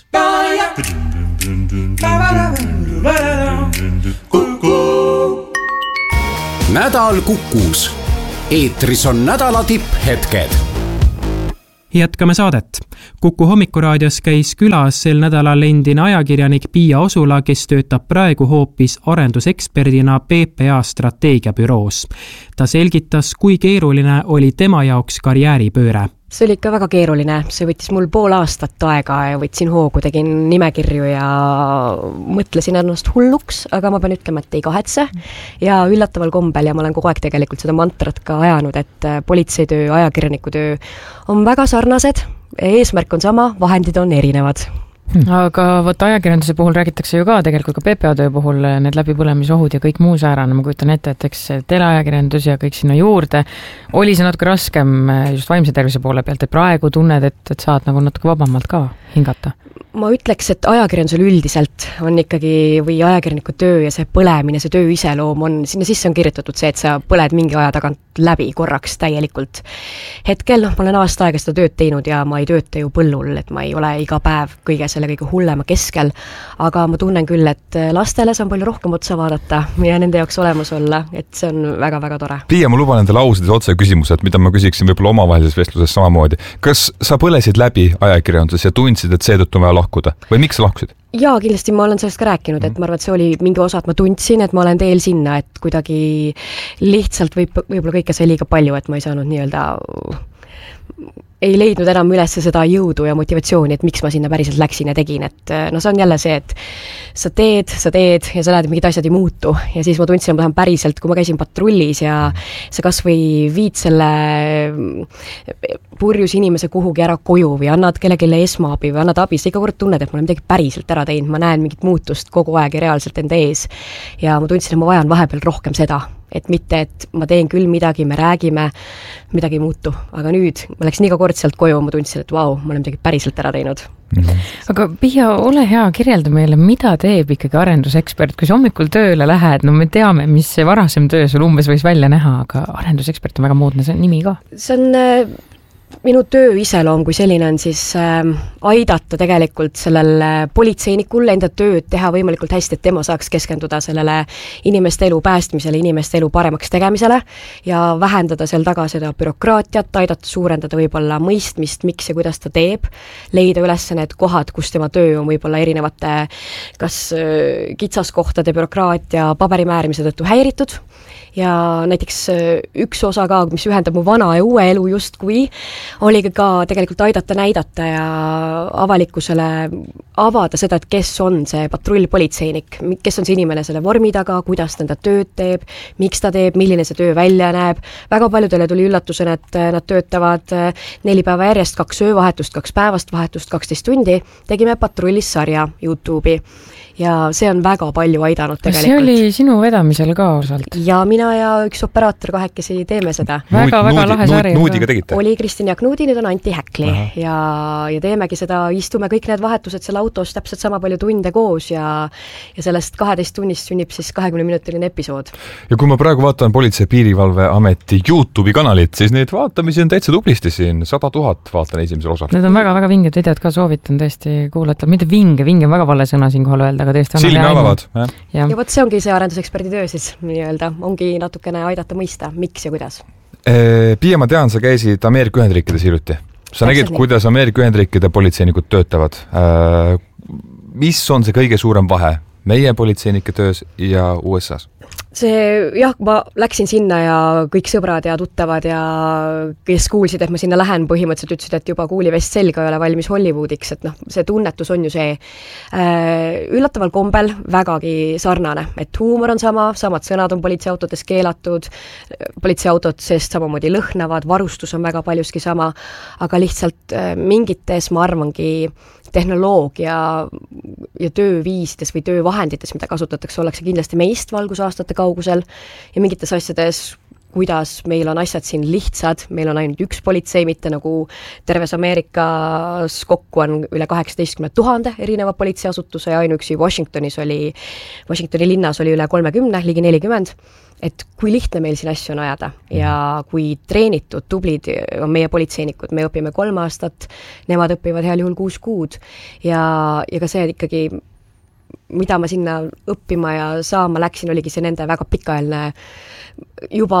Nädal Kukus. Eetris on nädala tipphetked. Jätkame saadet. Kuku hommikuraadios käis külas sel nädalal endine ajakirjanik Piia Osula, kes töötab praegu hoopis arenduseksperdina P P A strateegiabüroos. Ta selgitas, kui keeruline oli tema jaoks karjääripööre. See oli ikka väga keeruline, see võttis mul pool aastat aega ja võtsin hoogu, tegin nimekirju ja mõtlesin ennast hulluks, aga ma pean ütlema, et ei kahetse. Ja üllataval kombel ja ma olen kogu aeg tegelikult seda mantrat ka ajanud, et politseitöö, ajakirjanikutöö on väga sarnased, eesmärk on sama, vahendid on erinevad. Aga võt ajakirjanduse puhul räägitakse ju ka tegelikult ka P P A töö puhul need läbipõlemisohud ja kõik muu säärane, ma kujutan ette, et eks teleajakirjandus ja kõik sinna juurde oli see natuke raskem just vaimse tervise poole pealt, et praegu tunned, et, et saad nagu natuke vabamalt ka hingata? Ma ütleks, et ajakirjandusel üldiselt on ikkagi või ajakirjaniku töö ja see põlemine, see töö iseloom on, sinna sisse on kirjutatud see, et sa põled mingi aja tagant läbi korraks täielikult. Hetkel noh, ma olen aasta aega seda tööd teinud ja ma ei tööta ju põllul, et ma ei ole iga päev kõige selle kõige hullema keskel, aga ma tunnen küll, et lastele saan palju rohkem otsa vaadata ja nende jaoks olemas olla, et see on väga-väga tore. Piia, ma luban endale ausad otse küsimused, mida ma küsiksin võib-olla omavahelises vestluses samamoodi. Kas sa põlesid läbi ajakirjanduses ja tundsid, et seetõttu on vaja lahkuda? Või miks sa lahkusid? Jaa, kindlasti ma olen sellest ka rääkinud, et ma arvan, et see oli mingi osa, et ma tundsin, et ma olen teel sinna, et kuidagi lihtsalt võib, võib-olla kõike see liiga palju, et ma ei saanud nii-öelda ei leidnud enam üles seda jõudu ja motivatsiooni, et miks ma sinna päriselt läksin ja tegin, et no see on jälle see, et sa teed, sa teed ja sa näed, et mingid asjad ei muutu ja siis ma tundsin, et ma tahan päriselt, kui ma käisin patrullis ja sa kas või viid selle purjus inimese kuhugi ära koju või annad kellegile esmaabi või annad abi, sa iga kord tunned, et ma olen midagi päriselt ära teinud, ma näen mingit muutust kogu aeg ja reaalselt enda ees ja ma tundsin, et ma vajan vahepeal rohkem seda, et mitte, et ma teen küll midagi, me räägime, midagi ei muutu, aga nüüd ma läksin iga kord sealt koju, ma tundsin, et vau, ma olen midagi päriselt ära teinud. Mm-hmm. Aga Piia, ole hea, kirjelda meile, mida teeb ikkagi arendusekspert, kui sa hommikul tööle lähed, no me teame, mis see varasem töö sul umbes võis välja näha, aga arendusekspert on väga moodne, see on nimi ka. See on äh, minu töö iseloom, kui selline on siis äh, aidata tegelikult sellel politseinikul enda tööd teha võimalikult hästi, et tema saaks keskenduda sellele inimeste elu päästmisele, inimeste elu paremaks tegemisele ja vähendada seal taga seda bürokraatiat, aidata suurendada võib-olla mõistmist, miks ja kuidas ta teeb, leida üles need kohad, kus tema töö on võib-olla erinevate kas äh, kitsaskohtade bürokraatia, paberimäärimise tõttu häiritud ja näiteks üks osa ka, mis ühendab mu vana ja uue elu justkui, oli ka tegelikult aidata näidata ja avalikkusele avada seda, et kes on see patrullpolitseinik, kes on see inimene selle vormi taga, kuidas ta enda tööd teeb, miks ta teeb, milline see töö välja näeb. Väga paljudele tuli üllatusena, et nad töötavad neli päeva järjest, kaks öövahetust, kaks päevast vahetust, kaksteist tundi. Tegime patrullis sarja YouTube'i ja see on väga palju aidanud tegelikult. See oli sinu vedamisel ka osalt? Ja mina ja üks operaator kahekesi teeme seda. Väga-väga lahe sari. Nuudiga tegite? Oli Kristin Jaak Nuudi, nüüd on Anti Häkli ja, ja teemegi seda, istume kõik need vahetused seal autos täpselt sama palju tunde koos ja, ja sellest kaheteist tunnist sünnib siis kahekümne minutiline episood. Ja kui ma praegu vaatan Politsei- ja Piirivalveameti YouTube'i kanalit, siis neid vaatamisi on täitsa tublisti siin, sada tuhat vaatan esimesel osal. Need on väga-väga vinged videod ka, soovitan tõesti kuulata, mitte vinge, vinge on väga vale sõna siin kohal öelda, aga tõesti silmi avavad. Ja, ja võt see ongi see arenduseksperdi töö siis nii-öelda, ongi natukene aidata mõista, miks ja kuidas. Piia, ma tean, sa käisid Ameerika Ühendriikides hiljuti. Sa nägid, kuidas Ameerika Ühendriikide politseinikud töötavad. Mis on see kõige suurem vahe meie politseinike töös ja U S A's? See, jah, ma läksin sinna ja kõik sõbrad ja tuttavad ja kes kuulsid, et ma sinna lähen, põhimõtteliselt ütlesid, et juba kuulivest selga ei ole valmis Hollywoodiks, et noh, see tunnetus on ju see üllataval kombel vägagi sarnane, et huumor on sama, samad sõnad on politseiautodes keelatud, politseiautod seest samamoodi lõhnavad, varustus on väga paljuski sama, aga lihtsalt mingites, ma arvangi, tehnoloogia ja tööviisides või töövahendites, mida kasutatakse, ollakse kindlasti meist valgusaastate kaugusel ja mingites asjades, kuidas meil on asjad siin lihtsad, meil on ainult üks politsei, mitte nagu terves Ameerikas kokku on üle kaheksateistkümne tuhande erineva politseiasutuse ja ainuüksi Washingtonis oli, Washingtoni linnas oli üle kolmekümne, ligi nelikümmend, et kui lihtne meil siin asju on ajada ja kui treenitud, tublid on meie politseinikud, me õpime kolm aastat, nemad õpivad heal juhul kuus kuud ja, ja ka see ikkagi, mida ma sinna õppima ja saama läksin, oligi see nende väga pikaajaline juba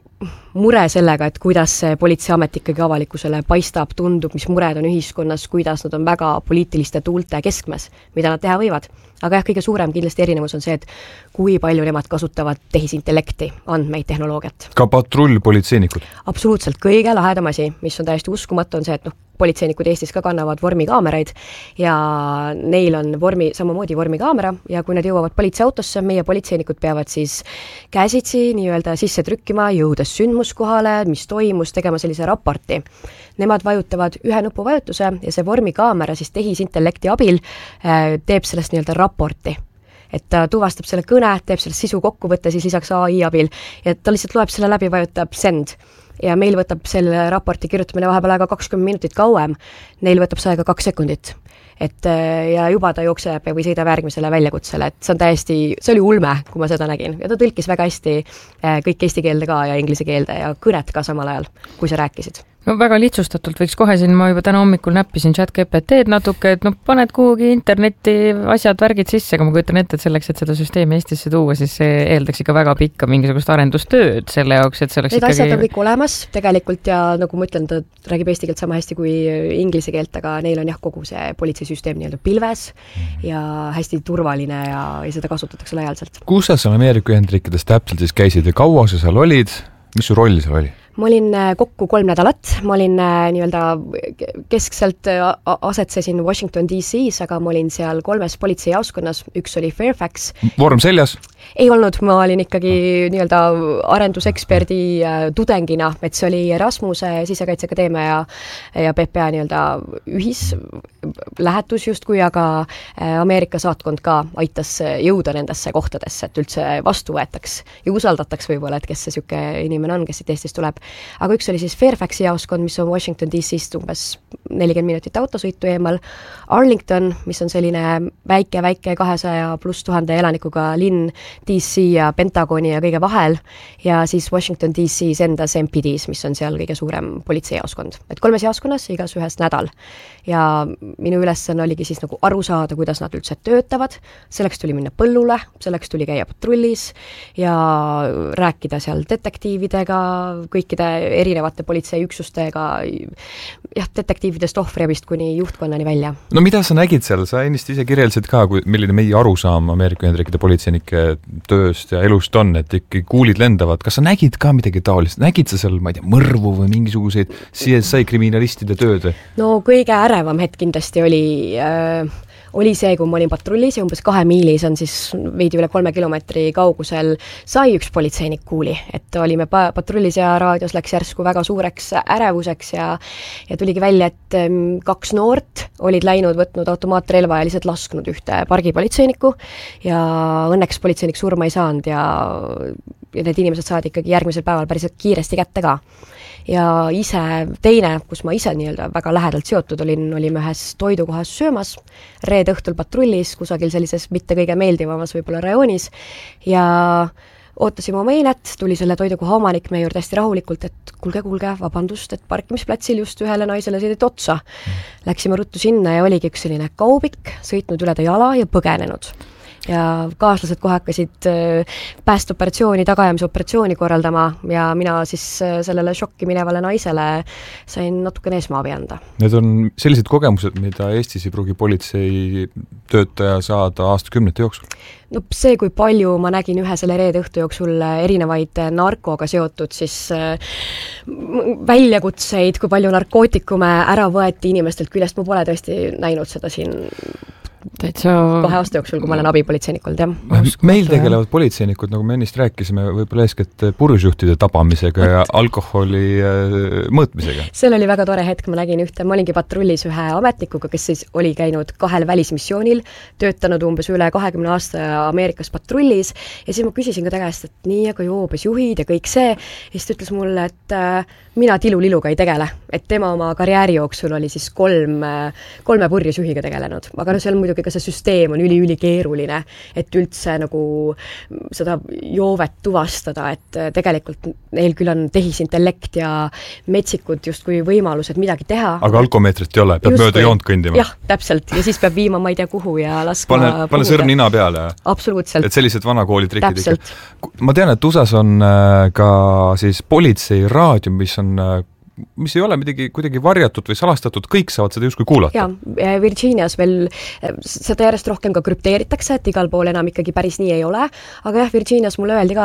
mure sellega, et kuidas see politseiamet ikkagi avalikkusele paistab, tundub, mis mured on ühiskonnas, kuidas nad on väga poliitiliste tuulte keskmes, mida nad teha võivad. Aga jah, kõige suurem kindlasti erinevus on see, et kui palju nemad kasutavad tehisintellekti, andmeid, tehnoloogiat. Ka patrullpolitseinikud? Absoluutselt, kõige lahedam asi, mis on täiesti uskumatu, on see, et noh, politseinikud Eestis ka kannavad vormikaameraid ja neil on vormi, samamoodi vormikaamera ja kui nad jõuavad politseiautosse, meie politseinikud peavad siis käsitsi nii-öelda sisse trükkima, jõudes sündmuskohale, mis toimus, tegema sellise raporti. Nemad vajutavad ühe nupuvajutuse ja see vormikaamera siis tehisintellekti abil äh, teeb sellest nii-öelda raporti. Et ta tuvastab selle kõne, teeb sellest sisu kokkuvõtte siis lisaks A I abil ja ta lihtsalt loeb selle läbi, vajutab send. Ja meil võtab selle raporti kirjutamine vahepeal aega kakskümmend minutit kauem, neil võtab see aega kaks sekundit. Et ja juba ta jookseb või sõidab järgmisele väljakutsele, et see on täiesti, see oli ulme, kui ma seda nägin. Ja ta tõlkis väga hästi kõik eesti keelde ka ja inglise keelde ja kõnet ka samal ajal, kui sa rääkisid. No väga lihtsustatult võiks kohe siin, ma juba täna hommikul näppisin chat G P T-d natuke, et no paned kuhugi internetti asjad, värgid sisse, aga ma kujutan ette, et selleks, et seda süsteemi Eestisse tuua, siis see eeldaks ikka väga pikka mingisugust arendustööd selle jaoks, et see oleks Need ikkagi... asjad on kõik olemas tegelikult ja nagu ma ütlen, ta räägib eesti keelt sama hästi kui inglise keelt, aga neil on jah kogu see politseisüsteem nii-öelda pilves ja hästi turvaline ja, ja seda kasutatakse laialdaselt. Kus sa seal Ameerika Ühendriikides täpselt siis käisid ja kaua sa seal olid? Mis su roll seal oli? Ma olin kokku kolm nädalat, ma olin nii-öelda keskselt asetsesin Washington D C-s, aga ma olin seal kolmes politseijaoskonnas, üks oli Fairfax. Vorm seljas? Ei olnud, ma olin ikkagi nii-öelda arenduseksperdi tudengina, et see oli Erasmuse Sisekaitseakadeemia ja, ja P P A nii-öelda ühislähetus justkui, aga Ameerika saatkond ka aitas jõuda nendesse kohtadesse, et üldse vastu võetaks ja usaldataks võib-olla, et kes see süke inimene on, kes siit Eestist tuleb. Aga üks oli siis Fairfaxi jaoskond, mis on Washington D C-st umbes nelikümmend minutit autosõitu eemal. Arlington, mis on selline väike, väike kahesaja pluss tuhande elanikuga linn D C ja Pentagoni ja kõige vahel. Ja siis Washington D C-s endas M P D-s, mis on seal kõige suurem politseijaoskond. Et kolmes jaoskonnas igas ühes nädal. Ja minu ülesanne oligi siis nagu aru saada, kuidas nad üldse töötavad. Selleks tuli minna põllule, selleks tuli käia patrullis ja rääkida seal detektiividega, kõikide erinevate politseiüksustega, jah, detektiividest ohvriabist kuni juhtkonnani välja. No mida sa nägid seal? Sa ennist ise kirjeldasid ka, kui, milline meie arusaam Ameerika Ühendriikide politseinike tööst ja elust on, et ikka kuulid lendavad. Kas sa nägid ka midagi taolist? Nägid sa seal, ma ei tea, mõrvu või mingisuguseid C S I kriminalistide tööd? No kõige ärevam hetk kindlasti oli... Äh, oli see, kui ma olin patrullis ja umbes kahe miilis on siis veidi üle kolme kilomeetri kaugusel sai üks politseinik kuuli, et olime patrullis ja raadios läks järsku väga suureks ärevuseks ja, ja tuligi välja, et kaks noort olid läinud, võtnud automaatrelva ja lihtsalt lasknud ühte pargipolitseinikku ja õnneks politseinik surma ei saanud ja, ja need inimesed saadi ikkagi järgmisel päeval päris kiiresti kätte ka. Ja ise teine, kus ma ise nii-öelda väga lähedalt seotud olin, olime ühes toidukohas söömas, reed õhtul patrullis, kusagil sellises mitte kõige meeldivamas võib-olla rajoonis ja ootasime oma einet, tuli selle toidukoha omanik meie juurde hästi rahulikult, et kulge, kulge, vabandust, et parkimisplatsil just ühele naisele sõideti otsa. Läksime ruttu sinna ja oligi üks selline kaubik, sõitnud üle ta jala ja põgenenud. Ja kaaslased kohe hakkasid päästoperatsiooni, tagaajamisoperatsiooni korraldama ja mina siis sellele šokki minevale naisele sain natukene esmaabi anda. Need on sellised kogemused, mida Eestis ei pruugi politsei töötaja saada aastakümnete jooksul? No see, kui palju ma nägin ühe selle reede õhtu jooksul erinevaid narkoga seotud, siis väljakutseid, kui palju narkootikume ära võeti inimestelt küljest, ma pole tõesti näinud seda siin täitsa kahe aasta jooksul, kui ma olen abipolitseinik olnud, jah. Meil tegelevad politseinikud, nagu me ennist rääkisime, võib-olla eeskätt purjusjuhtide tabamisega ja alkoholi mõõtmisega. Seal oli väga tore hetk, ma nägin ühte, ma olingi patrullis ühe ametnikuga, kes siis oli käinud kahel välismissioonil, töötanud umbes üle kahekümne aasta Ameerikas patrullis ja siis ma küsisin ka tegest, et nii, aga joobes juhid ja kõik see ja siis ta ütles mulle, et äh, mina tiluliluga ei tegele, et tema oma karjääri jooksul oli siis kolm, kolme purjusjuhiga tegelenud, aga no seal muidugi ka see süsteem on üli-üli keeruline, et üldse nagu seda joovet tuvastada, et tegelikult neil küll on tehisintellekt ja metsikud justkui võimalused midagi teha. Aga alkomeetrit ei ole, peab just mööda joont kõndima. Jah, täpselt, ja siis peab viima ma ei tea kuhu ja laskma pane, pane sõrm nina peale. Absoluutselt. Et sellised vanakooli trikid ikka. Ma tean, et U S A-s on ka siis politsei raadio, mis on mis ei ole midagi kuidagi varjatud või salastatud, kõik saavad seda justkui kuulata. Ja, Virginias veel seda järjest rohkem ka krüpteeritakse, et igal pool enam ikkagi päris nii ei ole, aga jah, Virginias mulle öeldi ka,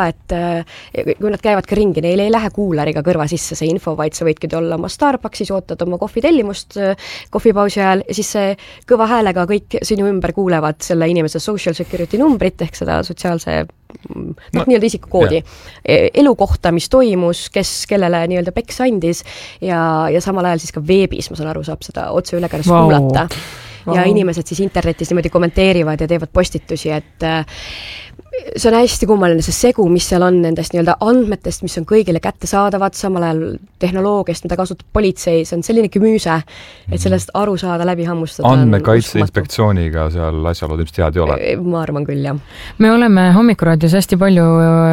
et kui nad käivad ka ringi, neil ei lähe kuulariga kõrva sisse see info, vaid sa võidki olla oma Starbucksis, ootad oma kohvitellimust kohvipausi ajal ja siis see kõva häälega kõik sinu ümber kuulevad selle inimese social security numbrit ehk seda sotsiaalse noh, no, nii-öelda isikukoodi. Elu kohta, mis toimus, kes kellele nii-öelda peks andis ja, ja samal ajal siis ka veebis, ma saan aru, saab seda otse ülekannes wow. kuulata. Wow. Ja inimesed siis internetis niimoodi kommenteerivad ja teevad postitusi, et see on hästi kummaline see segu, mis seal on nendest nii-öelda andmetest, mis on kõigile kättesaadavad, samal ajal tehnoloogiast, mida kasutab politsei, see on selline kümüüse, et sellest aru saada, läbi hammustada. Andmekaitse inspektsiooniga seal asjalood ilmselt head ei ole? Ma arvan küll, jah. Me oleme Hommikuraadios hästi palju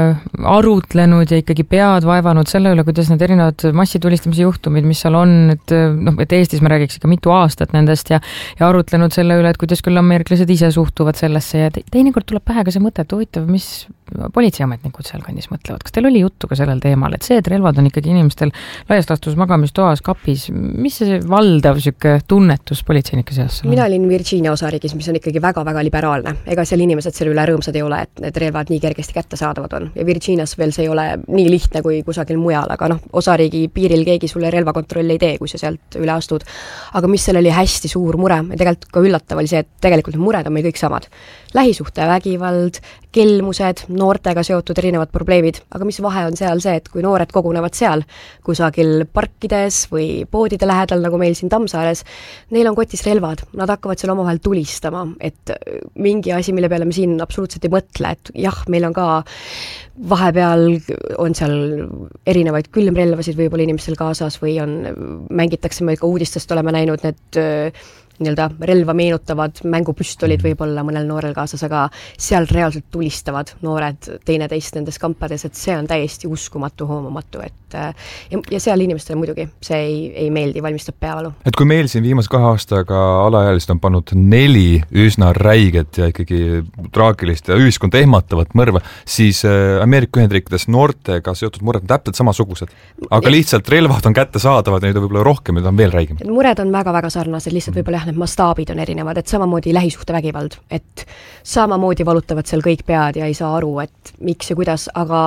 arutlenud ja ikkagi pead vaevanud selle üle, kuidas need erinevad massitulistamise juhtumid, mis seal on, et, noh, et Eestis me räägiks ikka mitu aastat nendest ja, ja arutlenud selle üle, et kuidas küll ameeriklased ise suhtuvad sellesse ja teinekord tuleb pähe ka see mõte, et huvitav, mis politseiametnikud seal kandis mõtlevad. Kas teil oli juttu ka sellel teemal, et see, et relvad on ikkagi inimestel laias laastus magamistoas, kapis, mis see valdav süke tunnetus politseinike seas? Mina olin Virginia osariigis, mis on ikkagi väga-väga liberaalne. Ega seal inimesed selle üle rõõmsad ei ole, et need relvad nii kergesti kätte saadavad on. Ja Virginias veel see ei ole nii lihtne kui kusagil mujal, aga noh, osariigi piiril keegi sulle relvakontrolli ei tee, kui sa sealt üle astud. Aga mis seal oli hästi suur mure ja tegelikult ka üllatav oli see, et tegelikult need mured on meil kõik samad. Lähisuhte vägivald, kelmused, noortega seotud erinevad probleemid, aga mis vahe on seal see, et kui noored kogunevad seal kusagil parkides või poodide lähedal, nagu meil siin Tammsaares, neil on kotis relvad, nad hakkavad seal omavahel tulistama, et mingi asi, mille peale me siin absoluutselt ei mõtle, et jah, meil on ka vahepeal on seal erinevaid külmrelvasid võib-olla inimestel kaasas või on, mängitakse, me ka uudistest oleme näinud need nii-öelda relva meenutavad mängupüstolid võib-olla mõnel noorel kaasas, aga seal reaalselt tulistavad noored teineteist nendes kampades, et see on täiesti uskumatu, hoomamatu, et ja, ja seal inimestele muidugi see ei, ei meeldi, valmistab peavalu. Et kui meil siin viimase kahe aastaga alaealist on pannud neli üsna räiget ja ikkagi traagilist ja ühiskonda ehmatavat mõrva, siis Ameerika Ühendriikides noortega seotud mured on täpselt samasugused. Aga lihtsalt relvad on kättesaadavad, neid on võib-olla rohkem, need on veel räigemad. Mured on väga-väga sarnased, lihtsalt võib-olla jah, need mastaabid on erinevad, et samamoodi lähisuhte vägivald, et samamoodi valutavad seal kõik pead ja ei saa aru, et miks ja kuidas, aga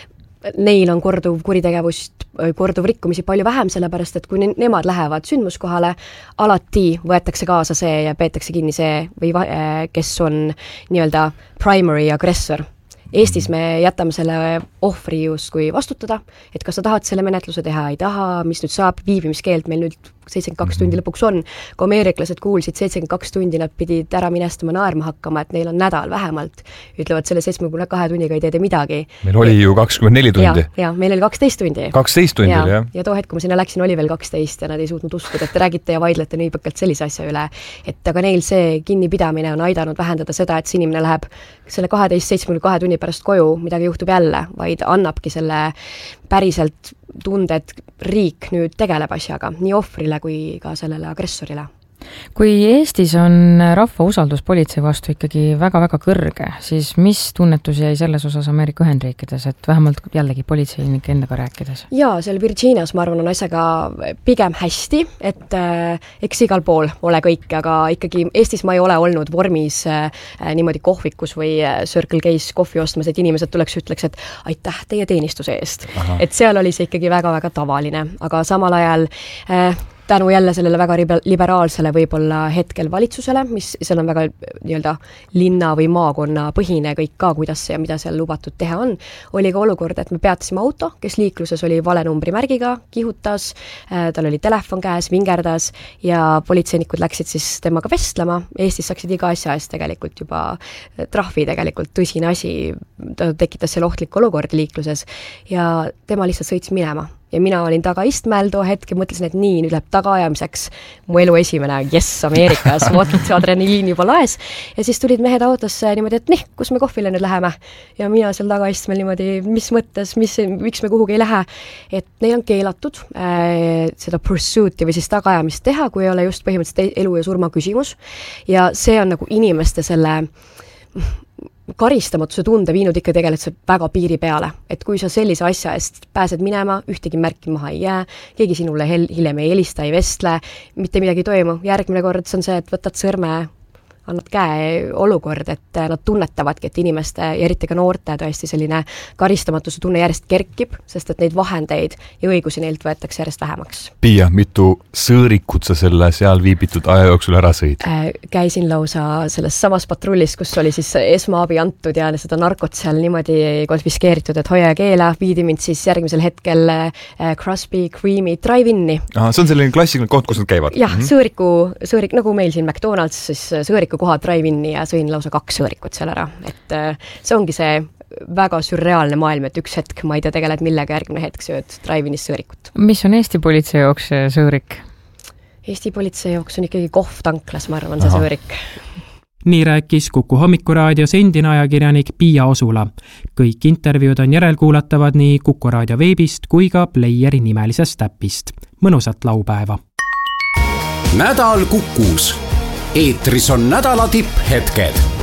neil on korduv kuritegevust, korduv rikkumisi palju vähem, sellepärast et kui ne- nemad lähevad sündmuskohale, alati võetakse kaasa see ja peetakse kinni see, või va- kes on nii-öelda primary agressor. Eestis me jätame selle ohvri just kui vastutada, et kas sa tahad selle menetluse teha, ei taha, mis nüüd saab, viibimiskeeld meil nüüd seitsekümmend kaks tundi lõpuks on. Kui ameeriklased kuulsid seitsekümmend kaks tundi, nad pidid ära minestama naerma hakkama, et neil on nädal vähemalt. Ütlevad, selle seitsmekümne kahe tunniga ei tee midagi. Meil oli ju kakskümmend neli tundi. Ja, ja meil oli kaksteist tundi. kaksteist tundi, ja, jah. Ja too hetk, kui ma sinna läksin, oli veel kaksteist ja nad ei suutnud uskuda, et te räägite ja vaidlete nii pikalt sellise asja üle. Et aga neil see kinnipidamine on aidanud vähendada seda, et see inimene läheb selle kaheteist seitsmekümne kahe tunni pärast koju, midagi juhtub jälle, vaid annabki selle päriselt tunde, et riik nüüd tegeleb asjaga, nii ohvrile kui ka sellele agressorile. Kui Eestis on rahva usaldus politsei vastu ikkagi väga-väga kõrge, siis mis tunnetus jäi selles osas Ameerika Ühendriikides, et vähemalt jällegi politseinike endaga rääkides? Jaa, seal Virginias ma arvan on asjaga pigem hästi, et äh, eks igal pool ole kõik, aga ikkagi Eestis ma ei ole olnud vormis äh, niimoodi kohvikus või Circle K's kohvi ostmas, et inimesed tuleks ütleks, et aitäh teie teenistuse eest. Aha. Et seal oli see ikkagi väga-väga tavaline, aga samal ajal äh, tänu jälle sellele väga liberaalsele võib-olla hetkel valitsusele, mis seal on väga nii-öelda linna või maakonna põhine kõik ka, kuidas ja mida seal lubatud teha on, oli ka olukord, et me peatasime auto, kes liikluses oli vale numbrimärgiga, kihutas, tal oli telefon käes, vingerdas ja politseinikud läksid siis temaga vestlema. Eestis saaksid iga asja eest tegelikult juba trahvi tegelikult tõsine asi, ta tekitas seal ohtlik olukord liikluses ja tema lihtsalt sõits minema. Ja mina olin taga istmel too hetk ja mõtlesin, et nii, nüüd läheb tagaajamiseks mu elu esimene, jess, Ameerikas, mõtled see adrenaliin juba laes ja siis tulid mehed autosse niimoodi, et nii, kus me kohvile nüüd läheme ja mina seal taga istmel niimoodi, mis mõttes, mis, miks me kuhugi ei lähe, et neil on keelatud äh, seda pursuit'i või siis tagaajamist teha, kui ei ole just põhimõtteliselt elu ja surma küsimus ja see on nagu inimeste selle karistamatuse tunde viinud ikka tegelikult väga piiri peale, et kui sa sellise asja eest pääsed minema, ühtegi märki maha ei jää, keegi sinule hel- hiljem ei helista, ei vestle, mitte midagi ei toimu, järgmine kord see on see, et võtad sõrme, annad käe olukord, et nad tunnetavadki, et inimeste ja eriti ka noorte tõesti selline karistamatuse tunne järjest kerkib, sest et neid vahendeid ja õigusi neilt võetakse järjest vähemaks. Piia, mitu sõõrikut sa selle seal viibitud aja jooksul ära sõid? Äh, käisin lausa selles samas patrullis, kus oli siis esmaabi antud ja seda narkot seal niimoodi konfiskeeritud, et hoia ja keela, viidi mind siis järgmisel hetkel äh, Crosby Creamy Drive-Inni. Aha, see on selline klassikaline koht, kus nad käivad? Jah, mm-hmm. sõõriku, sõõrik, nagu meil siin McDonald's, siis sõõriku koha drive-inni ja sõin lausa kaks sõõrikut seal ära, et see ongi see väga sürreaalne maailm, et üks hetk ma ei tea tegeled millega, järgmine hetk sööd drive-inis sõõrikut. Mis on Eesti politsei jooks sõõrik? Eesti politsei jooks on ikkagi kohv tanklas, ma arvan, see sõõrik. Nii rääkis Kuku hommikuraadios endine ajakirjanik Piia Osula. Kõik intervjuud on järelkuulatavad nii Kuku raadio veebist kui ka Playeri nimelisest äpist. Mõnusat laupäeva! Nädal Kukus. Eetris on nädala tipphetked.